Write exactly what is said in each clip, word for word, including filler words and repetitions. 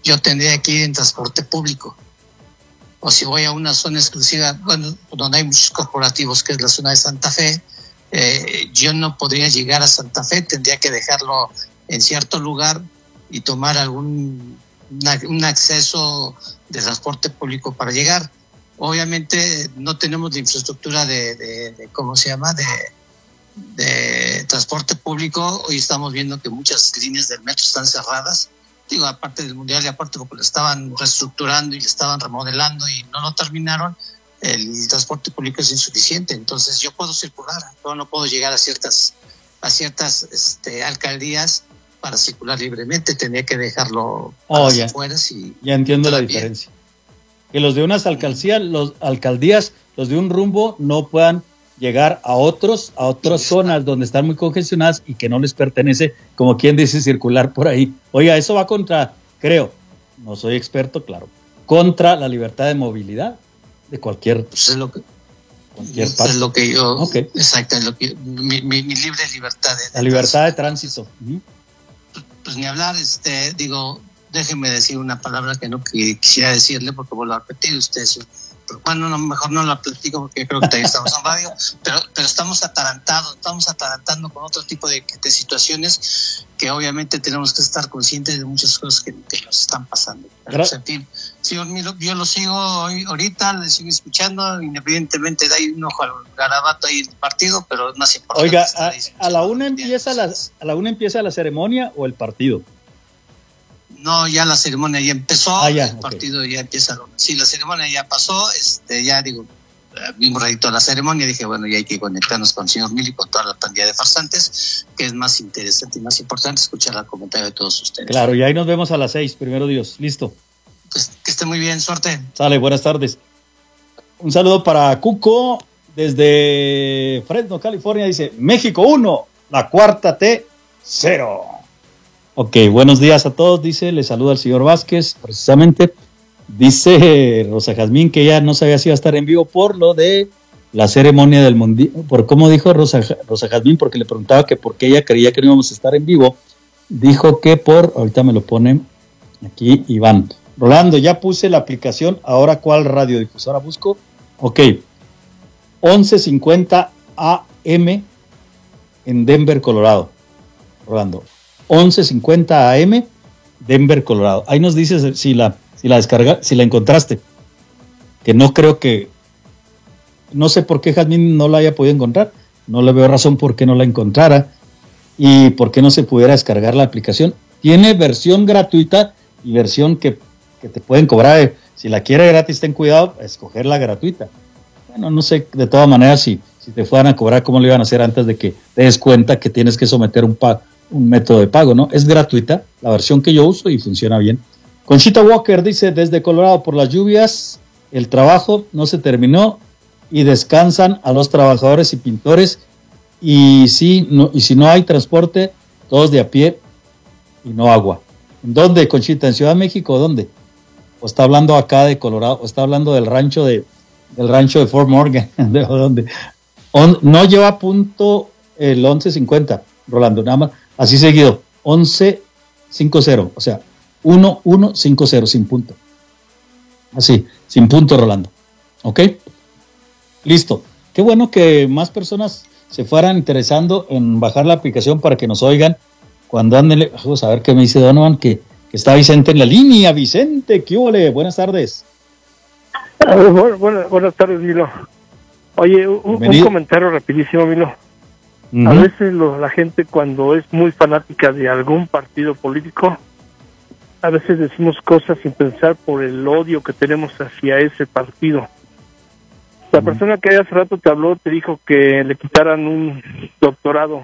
yo tendría que ir en transporte público. O si voy a una zona exclusiva, bueno, donde hay muchos corporativos, que es la zona de Santa Fe, eh, yo no podría llegar a Santa Fe, tendría que dejarlo en cierto lugar y tomar algún una, un acceso de transporte público para llegar. Obviamente no tenemos la infraestructura de, de, de ¿cómo se llama?, de, de transporte público. Hoy estamos viendo que muchas líneas del metro están cerradas. Digo, aparte del mundial y aparte porque lo estaban reestructurando y lo estaban remodelando y no lo terminaron, el transporte público es insuficiente. Entonces yo puedo circular, pero no puedo llegar a ciertas a ciertas este, alcaldías para circular libremente. Tendría que dejarlo a oh, las ya. afueras y ya entiendo la bien. diferencia. Que los de unas alcaldías, los alcaldías, los de un rumbo no puedan llegar a otros, a otras zonas donde están muy congestionadas y que no les pertenece, como quien dice, circular por ahí. Oiga, eso va contra, creo, no soy experto, claro, contra la libertad de movilidad de cualquier, pues es lo que, cualquier es parte. lo que yo, okay. exacto, es lo que, mi, mi, mi libre libertad de, de la libertad de tránsito. Uh-huh. Pues, pues ni hablar, este, digo, déjenme decir una palabra que no que quisiera decirle porque vuelvo a repetir, ustedes. Bueno, no, mejor no la platico porque creo que también estamos en radio, pero, pero estamos atarantados, estamos atarantando con otro tipo de, de situaciones que obviamente tenemos que estar conscientes de muchas cosas que, que nos están pasando. Pero, pues, en fin, señor Milo, yo lo sigo hoy, ahorita, le sigo escuchando, independientemente de ahí un ojo al garabato ahí del partido, pero es más importante. Oiga, a, a la una empieza la, a la una empieza la ceremonia o el partido. No, ya la ceremonia ya empezó, ah, ya, el okay. partido ya empieza. Sí, la ceremonia ya pasó, este, ya digo, vimos un ratito la ceremonia, dije, bueno, ya hay que conectarnos con el señor Mil y con toda la pandilla de farsantes, que es más interesante y más importante escuchar el comentario de todos ustedes. Claro, y ahí nos vemos a las seis, primero Dios, listo. Pues que esté muy bien, suerte. Sale, buenas tardes. Un saludo para Cuco, desde Fresno, California, dice, México uno, la cuarta T cero. Ok, buenos días a todos, dice, le saluda al señor Vázquez, precisamente, dice Rosa Jazmín que ella no sabía si iba a estar en vivo por lo de la ceremonia del mundial, por cómo dijo Rosa, Rosa Jazmín, porque le preguntaba que por qué ella creía que no íbamos a estar en vivo, dijo que por, ahorita me lo pone aquí Iván, Rolando, ya puse la aplicación, ahora ¿cuál radiodifusora busco? Ok, once cincuenta A M en Denver, Colorado, Rolando. once cincuenta A M, Denver, Colorado. Ahí nos dices si la, si la descarga, si la encontraste. Que no creo que, no sé por qué Jazmín no la haya podido encontrar. No le veo razón por qué no la encontrara y por qué no se pudiera descargar la aplicación. Tiene versión gratuita y versión que, que te pueden cobrar. Si la quiere gratis, ten cuidado, a escoger la gratuita. Bueno, no sé, de todas maneras, si, si te fueran a cobrar, ¿cómo lo iban a hacer antes de que te des cuenta que tienes que someter un pago? Un método de pago, ¿no? Es gratuita, la versión que yo uso y funciona bien. Conchita Walker dice, desde Colorado por las lluvias, el trabajo no se terminó y descansan a los trabajadores y pintores y si no, y si no hay transporte, todos de a pie y no agua. ¿En dónde, Conchita? ¿En Ciudad de México o dónde? ¿O está hablando acá de Colorado? ¿O está hablando del rancho de del rancho de Fort Morgan? ¿De dónde? On, no lleva punto el once cincuenta, Rolando, nada más. Así seguido, once cincuenta, o sea, uno uno cinco cero, sin punto. Así, sin punto, Rolando. ¿Ok? Listo. Qué bueno que más personas se fueran interesando en bajar la aplicación para que nos oigan cuando anden. Vamos a ver qué me dice Donovan, que, que está Vicente en la línea. Vicente, ¿qué huele? Buenas tardes. Bueno, bueno, buenas tardes, Milo. Oye, un, un comentario rapidísimo, Milo. Uh-huh. A veces lo, la gente cuando es muy fanática de algún partido político, a veces decimos cosas sin pensar por el odio que tenemos hacia ese partido. La uh-huh. persona que hace rato te habló te dijo que le quitaran un doctorado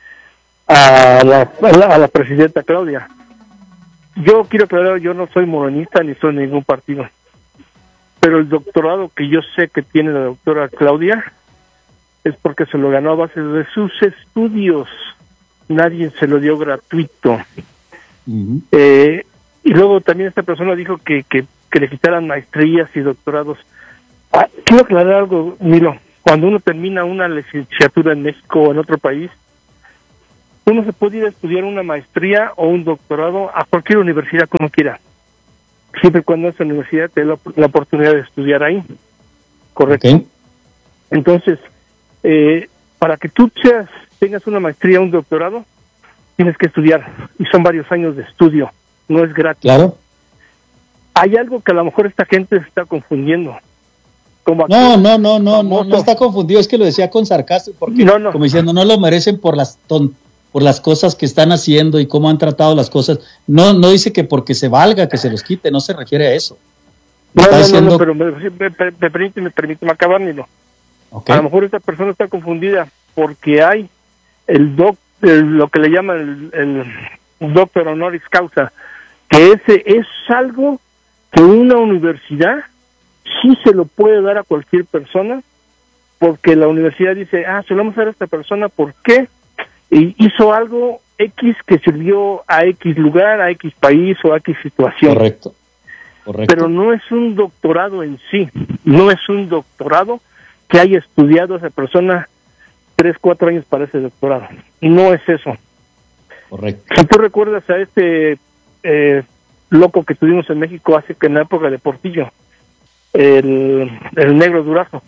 a la, a la, a la presidenta Claudia. Yo quiero aclarar, yo no soy morenista ni soy de ningún partido, pero el doctorado que yo sé que tiene la doctora Claudia es porque se lo ganó a base de sus estudios. Nadie se lo dio gratuito. Uh-huh. Eh, y luego también esta persona dijo que, que, que le quitaran maestrías y doctorados. Ah, quiero aclarar algo, Milo. Cuando uno termina una licenciatura en México o en otro país, uno se puede ir a estudiar una maestría o un doctorado a cualquier universidad como quiera. siempre y cuando esa universidad te dé la, la oportunidad de estudiar ahí. ¿Correcto? Okay. Entonces, eh, para que tú seas, tengas una maestría, un doctorado, tienes que estudiar, y son varios años de estudio, no es gratis. Claro. Hay algo que a lo mejor esta gente se está confundiendo. Como no, no, no, no, no, no está confundido, es que lo decía con sarcasmo, porque no, no. como diciendo, no lo merecen por las ton, por las cosas que están haciendo y cómo han tratado las cosas. No, no dice que porque se valga, que se los quite, no se refiere a eso. No, no, diciendo... no, no, pero me, me, me, me permíteme, permíteme acabar, okay. A lo mejor esta persona está confundida porque hay el doc, el, lo que le llaman el, el doctor honoris causa, que ese es algo que una universidad sí se lo puede dar a cualquier persona, porque la universidad dice, ah, se lo vamos a dar a esta persona, ¿por qué? Y hizo algo X que sirvió a X lugar, a X país o a X situación. Correcto, correcto. Pero no es un doctorado en sí, no es un doctorado que haya estudiado a esa persona tres, cuatro años para ese doctorado. No es eso. Correcto. Si tú recuerdas a este eh, loco que tuvimos en México hace que en la época de Portillo, el, el negro Durazo,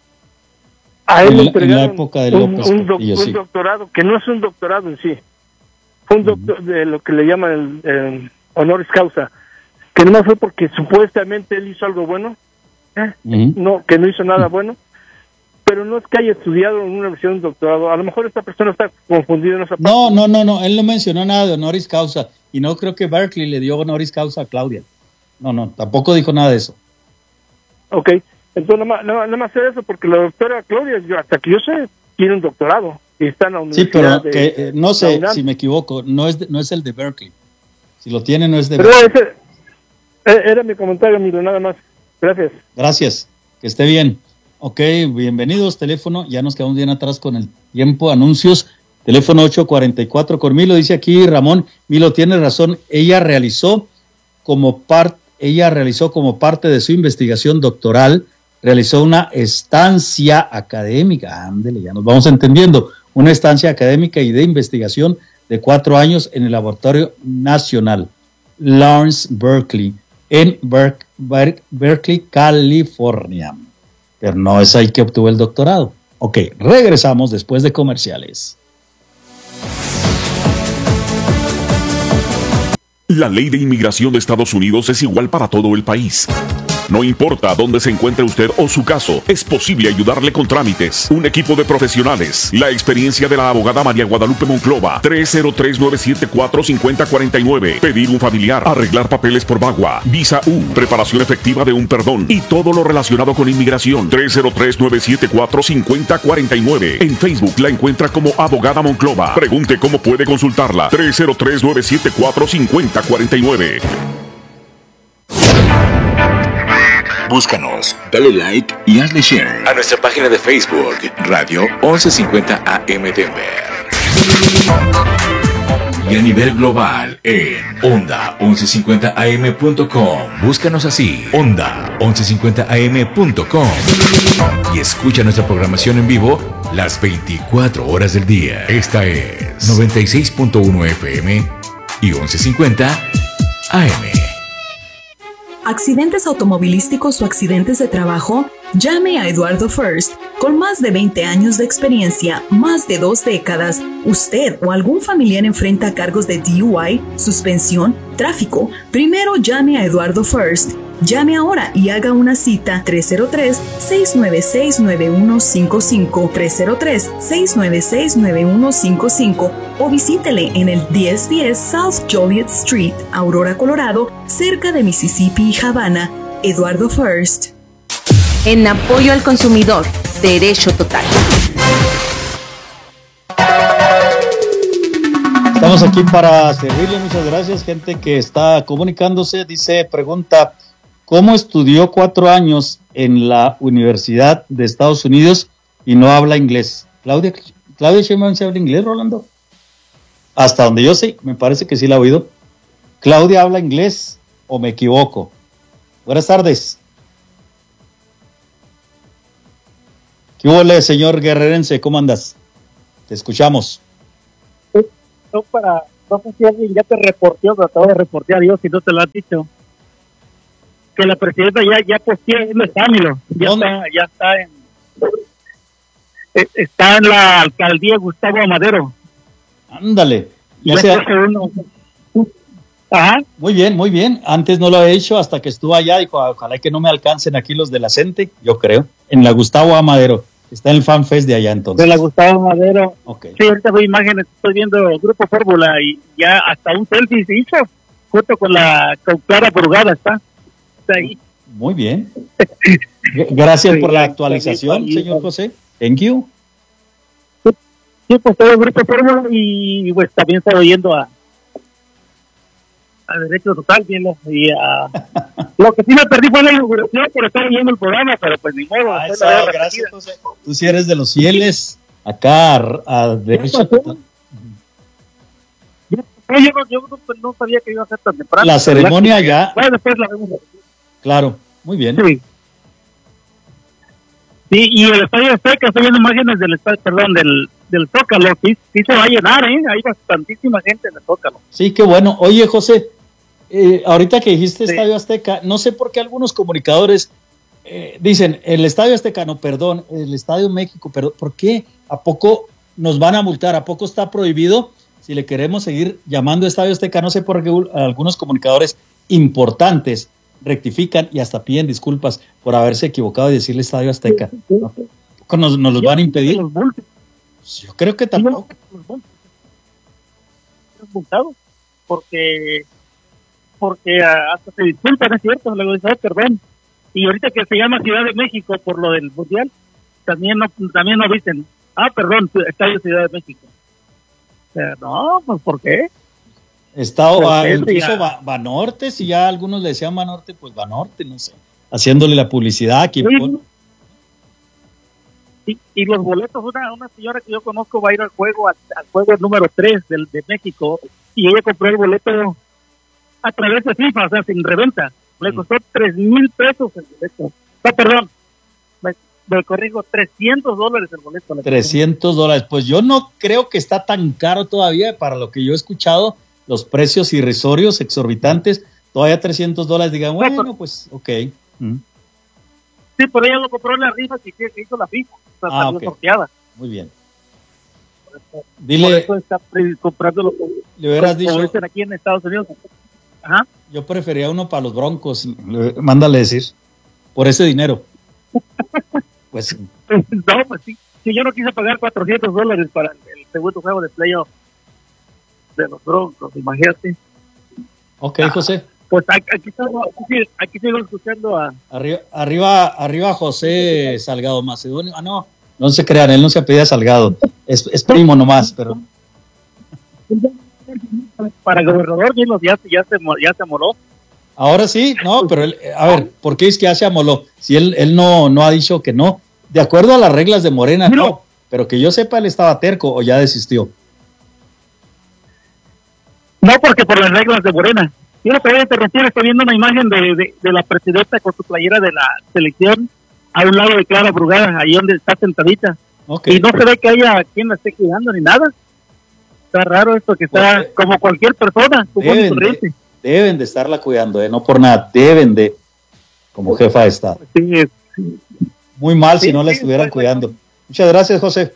a él le entregaron un, un, doc, un sí. doctorado que no es un doctorado en sí, fue un doctor uh-huh. de lo que le llaman el, el honoris causa, que no fue porque supuestamente él hizo algo bueno, ¿eh? uh-huh. no, que no hizo nada uh-huh. bueno, pero no es que haya estudiado en una universidad un doctorado. A lo mejor esta persona está confundida en esa parte. No, no, no, no, él no mencionó nada de honoris causa, y no creo que Berkeley le dio honoris causa a Claudia. No, no, tampoco dijo nada de eso. Ok, entonces nada más, nada más sé eso, porque la doctora Claudia, yo, hasta que yo sé, tiene un doctorado y está en la universidad. Sí, pero de, que, eh, no sé si me equivoco, no es, de, no es el de Berkeley. Si lo tiene, no es de pero Berkeley. Ese, era mi comentario, Milo, nada más. Gracias. Gracias, que esté bien. Ok, bienvenidos, teléfono, ya nos quedamos bien atrás con el tiempo, anuncios, teléfono ocho cuarenta y cuatro con Milo, dice aquí Ramón, Milo tiene razón, ella realizó como parte, ella realizó como parte de su investigación doctoral, realizó una estancia académica, ándele, ya nos vamos entendiendo, una estancia académica y de investigación de cuatro años en el Laboratorio Nacional Lawrence Berkeley, en Ber- Ber- Berkeley, California. Pero no es ahí que obtuvo el doctorado. Ok, regresamos después de comerciales. La ley de inmigración de Estados Unidos es igual para todo el país. No importa dónde se encuentre usted o su caso, es posible ayudarle con trámites. Un equipo de profesionales. La experiencia de la abogada María Guadalupe Monclova. tres cero tres, nueve siete cuatro, cinco cero cuatro nueve. Pedir un familiar. Arreglar papeles por VAWA. Visa U. Preparación efectiva de un perdón. Y todo lo relacionado con inmigración. tres cero tres, nueve siete cuatro, cinco cero cuatro nueve. En Facebook la encuentra como Abogada Monclova. Pregunte cómo puede consultarla. tres cero tres, nueve siete cuatro, cinco cero cuatro nueve. Búscanos, dale like y hazle share a nuestra página de Facebook, Radio once cincuenta A M Denver. Y a nivel global en onda once cincuenta a eme punto com. Búscanos así, onda once cincuenta a eme punto com. Y escucha nuestra programación en vivo las veinticuatro horas del día. Esta es noventa y seis punto uno F M y once cincuenta A M. ¿Accidentes automovilísticos o accidentes de trabajo? Llame a Eduardo First. Con más de veinte años de experiencia, más de dos décadas, usted o algún familiar enfrenta cargos de D U I, suspensión, tráfico. Primero llame a Eduardo First. Llame ahora y haga una cita tres cero tres, seis nueve seis, nueve uno cinco cinco, tres cero tres, seis nueve seis, nueve uno cinco cinco o visítele en el diez diez South Joliet Street, Aurora, Colorado, cerca de Mississippi y Havana. Eduardo First. En apoyo al consumidor, derecho total. Estamos aquí para servirle, muchas gracias, gente que está comunicándose. Dice, pregunta, ¿cómo estudió cuatro años en la Universidad de Estados Unidos y no habla inglés? Claudia, Claudia Sheinbaum, ¿se habla inglés, Rolando? Hasta donde yo sé, me parece que sí la he oído. ¿Claudia habla inglés o me equivoco? Buenas tardes. ¿Qué huele, señor guerrerense? ¿Cómo andas? Te escuchamos. No, para, no sé si alguien ya te reporteó, pero te voy a reportear yo si no te lo has dicho. que la presidenta ya ya posteó, no está, Milo, ya ¿Dónde? está, ya está en eh, está en la alcaldía Gustavo Amadero. Ándale. Ya Ya sea, está uno. Ajá. muy bien, muy bien. Antes no lo había hecho hasta que estuvo allá. Dijo, ojalá que no me alcancen aquí los de la CENTE, yo creo. En la Gustavo Amadero. Está en el FanFest de allá entonces. De la Gustavo Amadero. Ok. Sí, ahorita veo imágenes, estoy viendo el Grupo Fórmula y ya hasta un selfie se hizo, junto con la con Clara Brugada, está, está ahí. Muy bien. G- Gracias Sí, por la ya, actualización, ya, ya. señor José. Thank you. Sí, pues todo el Grupo Fórmula y pues también estaba yendo a a Derecho Total, bien, y a lo que sí me perdí fue la inauguración por estar viendo el programa, pero pues ni modo. Ah, después eso, la veo gracias, repetida. José. Tú sí eres de los fieles. Acá, a, a derecho. Yo no, yo no, no sabía que iba a ser tan temprano. La ceremonia ya. Bueno, después la vemos. Claro, muy bien. Sí. Sí, y el Estadio Azteca, estoy viendo imágenes del estadio, perdón, del, del Zócalo, sí, sí se va a llenar, ¿eh? Hay bastantísima gente en el Zócalo. Sí, qué bueno. Oye, José, eh, ahorita que dijiste Sí. Estadio Azteca, no sé por qué algunos comunicadores eh, dicen el Estadio Azteca, no, perdón, el Estadio México, perdón, ¿por qué? ¿A poco nos van a multar? ¿A poco está prohibido? Si le queremos seguir llamando Estadio Azteca, no sé por qué u- algunos comunicadores importantes rectifican y hasta piden disculpas por haberse equivocado y decirle Estadio Azteca. ¿No? ¿A poco ¿Nos, nos los van a impedir? Los multos, Yo creo que tampoco. los multos. Los multados, porque, porque ah, hasta se disculpan, es cierto, luego dicen, "Ay, perdón". Y ahorita que se llama Ciudad de México por lo del Mundial, también no, también no dicen, ah, perdón, Estadio Ciudad de México. O sea, no, pues ¿por qué? Está Pero ah, ese incluso ya- Va- Banorte, si ya algunos le decían Banorte, pues Banorte, no sé, haciéndole la publicidad aquí. Sí. Y, y los boletos, una, una señora que yo conozco va a ir al juego, al, al juego número tres del, de México, y ella compró el boleto a través de FIFA, o sea, sin reventa. Le Mm. costó tres mil pesos el boleto. No, perdón, me, me corrijo, trescientos dólares el boleto. le costó. trescientos dólares. Pues yo no creo que está tan caro todavía para lo que yo he escuchado, los precios irrisorios, exorbitantes, todavía trescientos dólares, digan, bueno, pues ok. Mm, Sí, pero ella lo compró en la rifa que, que hizo la FIFA, o sea, Ah, salió ok. sorteada. muy bien. Por Dile, eso está pre- comprándolo como, le hubieras como dicho, dicen aquí en Estados Unidos. Ajá. yo prefería uno para los Broncos, le- mándale decir, por ese dinero. Pues No, pues sí. Sí, yo no quise pagar cuatrocientos dólares para el, el segundo juego de playoff de los Broncos, imagínate. ok, José. Pues aquí, aquí, estamos- aquí, aquí sigo escuchando a... Arriba, arriba, arriba José Salgado Macedonio. Ah, no, no se crean, él no se apellida Salgado. Es, es primo nomás, pero Para gobernador, ya, ya, ya, se, mo- ya se amoló. ahora sí, no, pero él, a ver, ¿por qué es que ya se amoló? Si él, él no, no ha dicho que no. De acuerdo a las reglas de Morena, no. No. Pero que yo sepa, él estaba terco o ya desistió. No, porque por las reglas de Morena. Yo no te voy a interrumpir, estoy viendo una imagen de, de, de la presidenta con su playera de la selección a un lado de Clara Brugada, ahí donde está sentadita. Ok. Y no se ve que haya quien la esté cuidando ni nada. Está raro esto que está Pues, como cualquier persona, como un Deben sonriente. de, deben de estarla cuidando, ¿eh? No por nada, deben de, como jefa de Estado. Sí, es- Muy mal si Sí, no la sí, estuvieran pues, cuidando. Muchas gracias, José.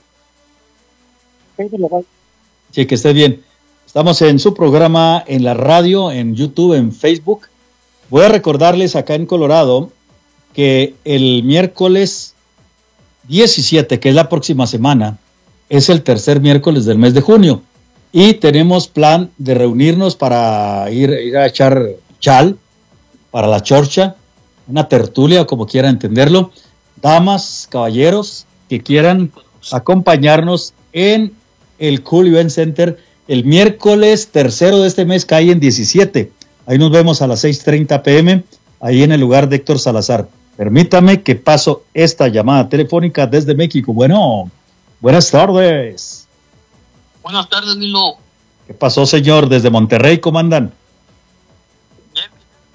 Sí, que esté bien. Estamos en su programa, en la radio, en YouTube, en Facebook. Voy a recordarles acá en Colorado que el miércoles diecisiete, que es la próxima semana, es el tercer miércoles del mes de junio. Y tenemos plan de reunirnos para ir, ir a echar chal, para la chorcha, una tertulia, como quiera entenderlo. Damas, caballeros, que quieran acompañarnos en el Cool Event Center el miércoles tercero de este mes, cae en diecisiete. Ahí nos vemos a las seis treinta pm, ahí en el lugar de Héctor Salazar. Permítame que paso esta llamada telefónica desde México. Bueno, buenas tardes. Buenas tardes, Milo. ¿Qué pasó, señor? Desde Monterrey, ¿cómo andan? Bien.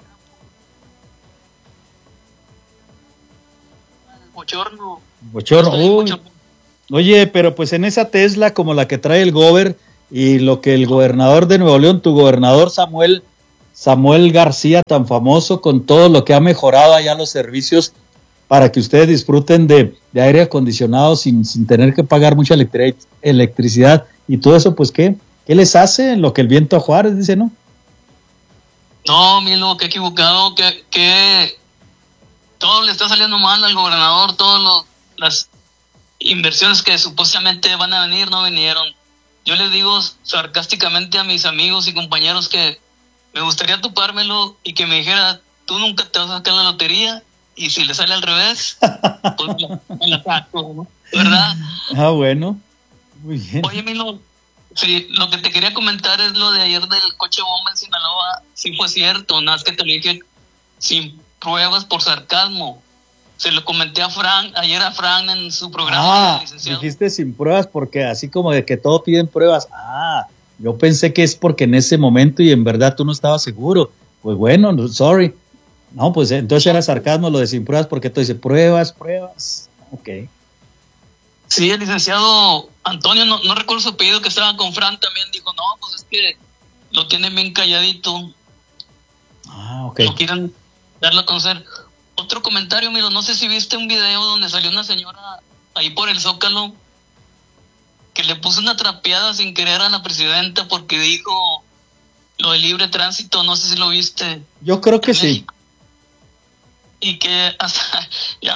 Bochorno. Bochorno. Estoy Uy. bochorno. Oye, pero pues en esa Tesla como la que trae el gober y lo que el gobernador de Nuevo León, tu gobernador Samuel, Samuel García, tan famoso, con todo lo que ha mejorado allá los servicios para que ustedes disfruten de, de aire acondicionado sin, sin tener que pagar mucha electri- electricidad y todo eso, pues, ¿qué? ¿Qué les hace en lo que el viento a Juárez dice, no? No, Milo, que equivocado, que, que todo le está saliendo mal al gobernador, todas las inversiones que supuestamente van a venir no vinieron. Yo les digo sarcásticamente a mis amigos y compañeros que me gustaría topármelo y que me dijera, tú nunca te vas a sacar la lotería, y si le sale al revés, pues me la saco, ¿no? ¿Verdad? Ah, bueno, muy bien. Oye, Milo, sí, lo que te quería comentar es lo de ayer del coche bomba en Sinaloa. Sí fue cierto, nada más que te lo dije sin pruebas por sarcasmo. Se lo comenté a Fran, ayer a Fran en su programa. Ah, dijiste sin pruebas porque así como de que todos piden pruebas. Ah, yo pensé que es porque en ese momento y en verdad tú no estabas seguro. Pues bueno, sorry. No, pues entonces era sarcasmo lo de sin pruebas porque tú dices pruebas, pruebas. Ok. Sí, el licenciado Antonio, no, no recuerdo su apellido, que estaba con Fran también, dijo, no, pues es que lo tienen bien calladito. Ah, ok. No quieren darlo a conocer. Otro comentario, Milo, no sé si viste un video donde salió una señora ahí por el Zócalo que le puso una trapeada sin querer a la presidenta porque dijo lo de libre tránsito, no sé si lo viste. Yo creo que sí. Y que hasta, ya,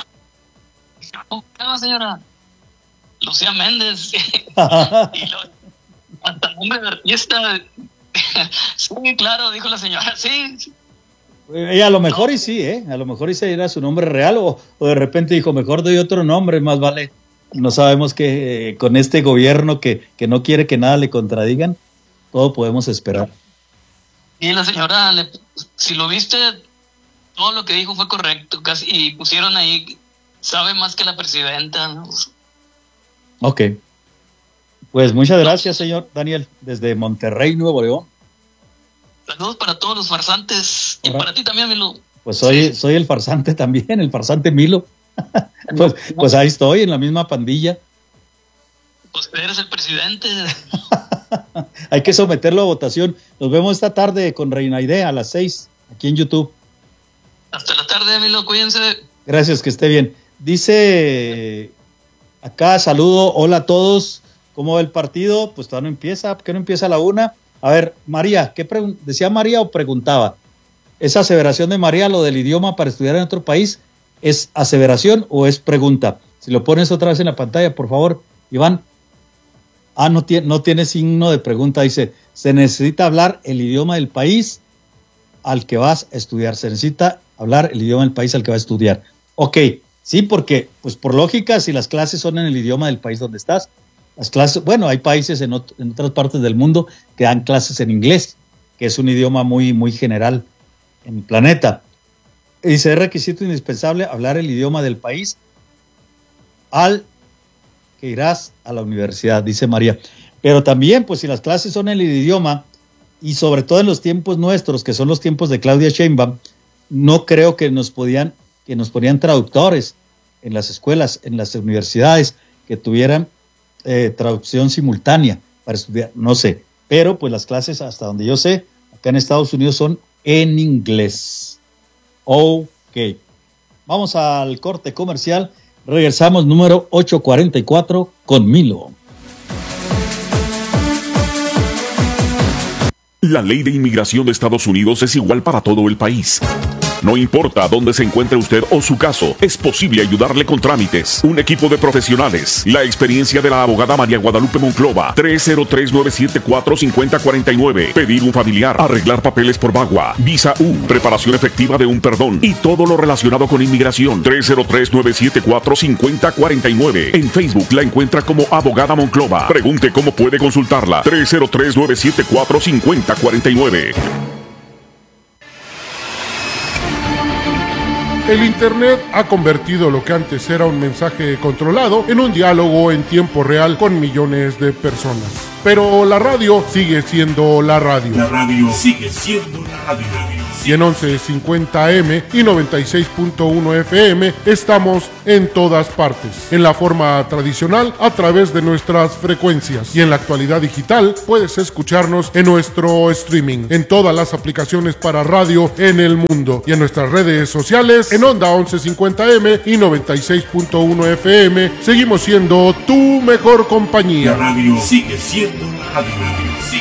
¿qué señora? Lucía Méndez. Y lo, hasta el nombre de artista. Sí, claro, dijo la señora, sí. Y a lo mejor no. Y sí, ¿eh? A lo mejor ese era su nombre real o, o de repente dijo, mejor doy otro nombre, más vale. No sabemos que eh, con este gobierno que, que no quiere que nada le contradigan, todo podemos esperar. Y la señora, le, si lo viste, todo lo que dijo fue correcto, casi, y pusieron ahí, sabe más que la presidenta, ¿no? Ok. Pues muchas gracias, señor Daniel, desde Monterrey, Nuevo León. Saludos para todos los farsantes, y para ti también, Milo. Pues soy, sí. soy el farsante también, el farsante Milo. pues, pues ahí estoy, en la misma pandilla. Pues eres el presidente. Hay que someterlo a votación. Nos vemos esta tarde con Reina Idea a las seis, aquí en YouTube. Hasta la tarde, Milo, cuídense. Gracias, que esté bien. Dice acá, saludo, hola a todos. ¿Cómo va el partido? Pues todavía no empieza, ¿por qué no empieza a la una? A ver, María, ¿qué pregun- decía María o preguntaba? ¿Esa aseveración de María, lo del idioma para estudiar en otro país, es aseveración o es pregunta? Si lo pones otra vez en la pantalla, por favor, Iván. Ah, no tiene, no tiene signo de pregunta, dice, se necesita hablar el idioma del país al que vas a estudiar, se necesita hablar el idioma del país al que vas a estudiar. Ok, sí, porque, pues por lógica, si las clases son en el idioma del país donde estás, las clases, bueno, hay países en, ot- en otras partes del mundo que dan clases en inglés, que es un idioma muy, muy general en el planeta. Y dice, es requisito indispensable hablar el idioma del país al que irás a la universidad, dice María. Pero también, pues si las clases son en el idioma, y sobre todo en los tiempos nuestros, que son los tiempos de Claudia Sheinbaum, no creo que nos podían, que nos ponían traductores en las escuelas, en las universidades, que tuvieran eh, traducción simultánea para estudiar, no sé. Pero pues las clases, hasta donde yo sé, acá en Estados Unidos son en inglés. Ok. Vamos al corte comercial. Regresamos, número ocho cuarenta y cuatro con Milo. La ley de inmigración de Estados Unidos es igual para todo el país. No importa dónde se encuentre usted o su caso, es posible ayudarle con trámites. Un equipo de profesionales. La experiencia de la abogada María Guadalupe Monclova. tres cero tres, nueve siete cuatro, cinco cero cuatro nueve. Pedir un familiar. Arreglar papeles por Bagua. Visa U. Preparación efectiva de un perdón. Y todo lo relacionado con inmigración. tres cero tres, nueve siete cuatro, cinco cero cuatro nueve. En Facebook la encuentra como Abogada Monclova. Pregunte cómo puede consultarla. tres cero tres, nueve siete cuatro, cinco cero cuatro nueve. El Internet ha convertido lo que antes era un mensaje controlado en un diálogo en tiempo real con millones de personas. Pero la radio sigue siendo la radio. La radio sigue siendo la radio. Y en once cincuenta A M y noventa y seis punto uno F M estamos en todas partes, en la forma tradicional a través de nuestras frecuencias, y en la actualidad digital puedes escucharnos en nuestro streaming, en todas las aplicaciones para radio en el mundo, y en nuestras redes sociales en Onda once cincuenta A M y noventa y seis punto uno F M. Seguimos siendo tu mejor compañía. La radio sigue siendo la radio. Sigue.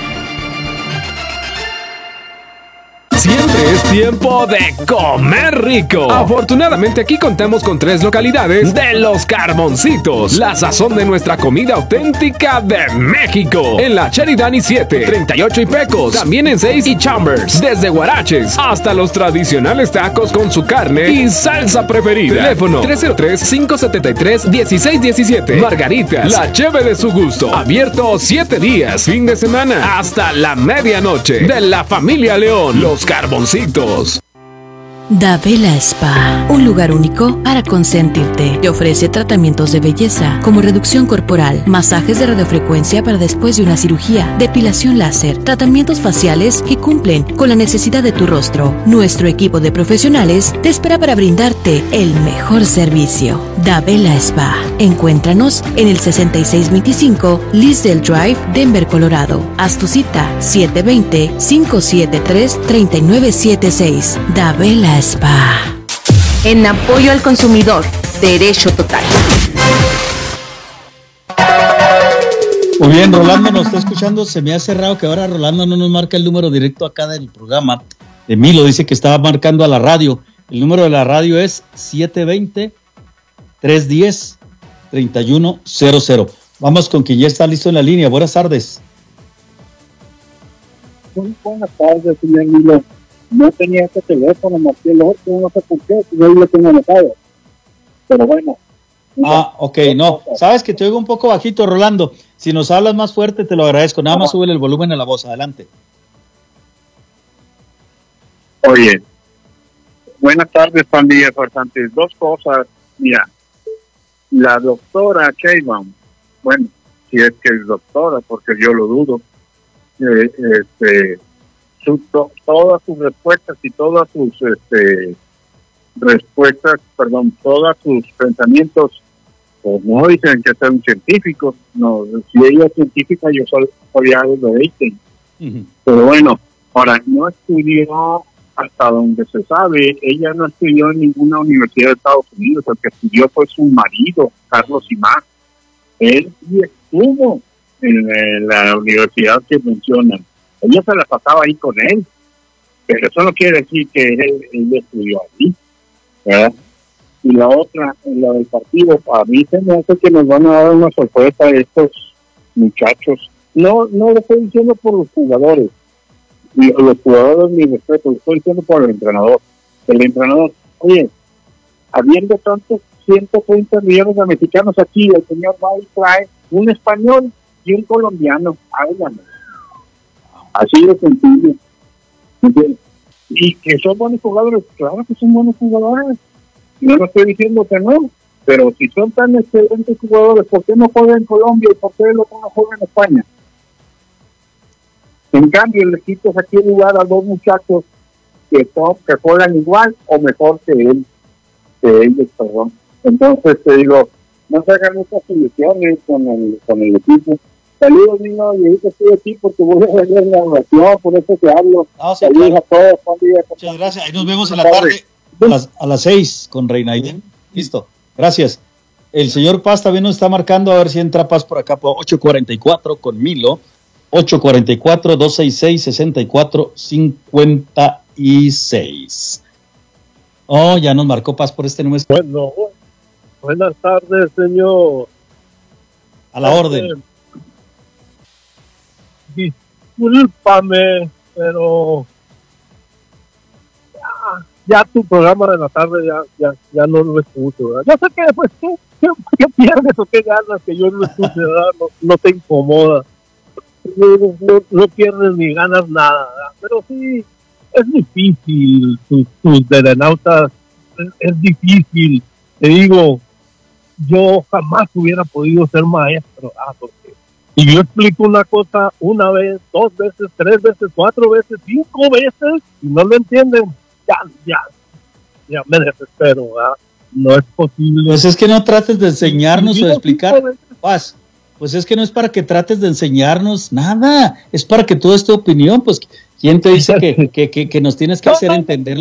Siempre es tiempo de comer rico. Afortunadamente aquí contamos con tres localidades de Los Carboncitos, la sazón de nuestra comida auténtica de México. En la Cheridani siete, treinta y ocho y Pecos, también en seis y Chambers, desde Guaraches hasta los tradicionales tacos con su carne y salsa preferida. Teléfono tres cero tres, cinco siete tres, uno seis uno siete. Margaritas, la cheve de su gusto. Abierto siete días, fin de semana, hasta la medianoche. De la familia León, Los Carboncitos. Dabela Spa, un lugar único para consentirte. Te ofrece tratamientos de belleza como reducción corporal, masajes de radiofrecuencia para después de una cirugía, depilación láser, tratamientos faciales que cumplen con la necesidad de tu rostro. Nuestro equipo de profesionales te espera para brindarte el mejor servicio. Dabela Spa. Encuéntranos en el sesenta y seis veinticinco Lisdale Drive, Denver, Colorado. Haz tu cita siete dos cero, cinco siete tres, tres nueve siete seis. Dabela Spa. En apoyo al consumidor, Derecho Total. Muy bien, Rolando nos está escuchando. Se me hace raro que ahora Rolando no nos marca el número directo acá del programa. Emilio dice que estaba marcando a la radio. El número de la radio es siete dos cero, tres uno cero, tres uno cero cero. Vamos con quien ya está listo en la línea. Buenas tardes. Buenas tardes, señor Emilio. No tenía este teléfono, marqué el otro, no sé por qué, no lo tengo anotado. Pero bueno. Ah, ok, no. Sabes que te oigo un poco bajito, Rolando. Si nos hablas más fuerte, te lo agradezco. Nada más sube el volumen a la voz. Adelante. Oye, buenas tardes, pandilla farsantes. Dos cosas. Mira, la doctora Sheinbaum, bueno, si es que es doctora, porque yo lo dudo, eh, este... Su, to, todas sus respuestas y todas sus este, respuestas, perdón, todos sus pensamientos, pues no dicen que sean científicos, no, si ella es científica yo soy, soy algo de Einstein. Uh-huh. Pero bueno, ahora no estudió hasta donde se sabe, ella no estudió en ninguna universidad de Estados Unidos, el que estudió fue su marido, Carlos Imá. Él sí estuvo en, en la universidad que mencionan. Ella se la pasaba ahí con él, pero eso no quiere decir que él, él estudió allí, ¿verdad? Y la otra, la del partido, a mí se me hace que nos van a dar una sorpresa a estos muchachos. No, no lo estoy diciendo por los jugadores, y los jugadores mi respeto, lo estoy diciendo por el entrenador. El entrenador, oye, habiendo tantos ciento treinta millones de mexicanos aquí, el señor va y trae un español y un colombiano, háganlo. Así de sencillo. Y que son buenos jugadores, claro que son buenos jugadores. Yo no estoy diciendo que no, pero si son tan excelentes jugadores, ¿por qué no juegan en Colombia y por qué el otro no juega en España? En cambio, le quitas aquí el lugar a dos muchachos que, son, que juegan igual o mejor que él, que ellos, perdón. Entonces te digo, no se hagan muchas ilusiones con el, con el equipo. Saludos, niño, y ahorita estoy aquí porque voy a ver la oración, por eso te hablo. No, sí, Saludos claro. a todos, pandilla. Muchas gracias. Ahí nos vemos en la tarde a las, a las seis con Reinaiden. Listo. Gracias. El señor Paz también nos está marcando, a ver si entra Paz por acá por ocho cuarenta y cuatro con Milo. ocho cuarenta y cuatro, dos sesenta y seis, sesenta y cuatro cincuenta y seis. Oh, ya nos marcó Paz por este número. Bueno, buenas tardes, señor. A la orden. Discúlpame, pero ya, ya tu programa de la tarde ya ya, ya no lo escucho, ¿verdad? Yo sé que pues ¿qué, qué, qué pierdes o qué ganas que yo no lo escuche, ¿verdad? No, no te incomoda, no, no, no pierdes ni ganas nada, ¿verdad? Pero sí es difícil, tus, tus delenautas es, es difícil, te digo, yo jamás hubiera podido ser maestro, ah, porque Y yo explico una cosa una vez, dos veces, tres veces, cuatro veces, cinco veces, y no lo entienden. Ya, ya, ya me desespero, ¿verdad? No es posible. Pues es que no trates de enseñarnos o de explicar. Paz, pues es que no es para que trates de enseñarnos nada, es para que tú des tu opinión. Pues, ¿quién te dice que, que, que, que nos tienes que hacer entender